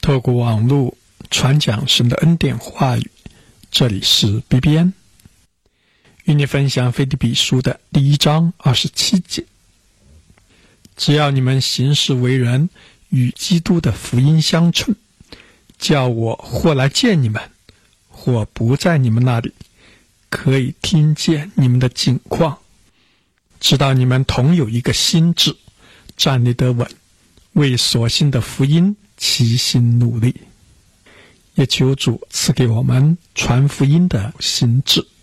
透过网络传讲神的恩典话语，这里是 BBN， 与你分享腓立比书的第1章27节。只要你们行事为人与基督的福音相称，叫我或来见你们，或不在你们那里，可以听见你们的景况，知道你们同有一个心志，站立得稳，为所信的福音齐心努力。也求主赐给我们传福音的心志。